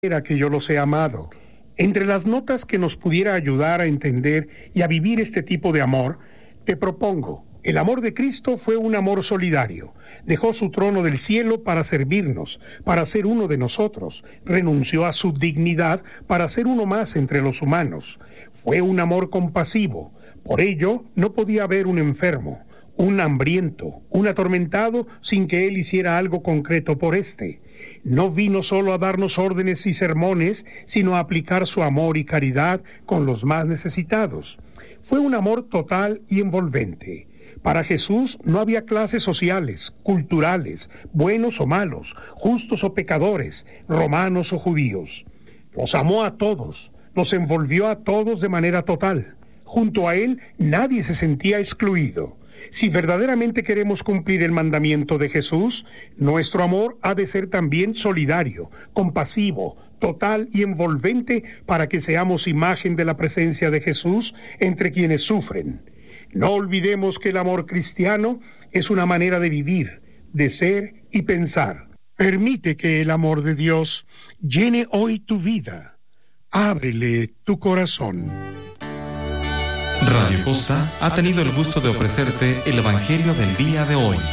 Era que yo los he amado. Entre las notas que nos pudiera ayudar a entender y a vivir este tipo de amor, te propongo: el amor de Cristo fue un amor solidario. Dejó su trono del cielo para servirnos, para ser uno de nosotros. Renunció a su dignidad para ser uno más entre los humanos. Fue un amor compasivo. Por ello, no podía haber un enfermo, un hambriento, un atormentado sin que Él hiciera algo concreto por éste. No vino solo a darnos órdenes y sermones, sino a aplicar su amor y caridad con los más necesitados. Fue un amor total y envolvente. Para Jesús no había clases sociales, culturales, buenos o malos, justos o pecadores, romanos o judíos. Los amó a todos, los envolvió a todos de manera total. Junto a Él nadie se sentía excluido. Si verdaderamente queremos cumplir el mandamiento de Jesús, nuestro amor ha de ser también solidario, compasivo, total y envolvente, para que seamos imagen de la presencia de Jesús entre quienes sufren. No olvidemos que el amor cristiano es una manera de vivir, de ser y pensar. Permite que el amor de Dios llene hoy tu vida. Ábrele tu corazón. Radio Costa ha tenido el gusto de ofrecerte el Evangelio del día de hoy.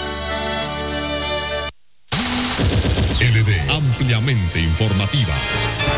LD, ampliamente informativa.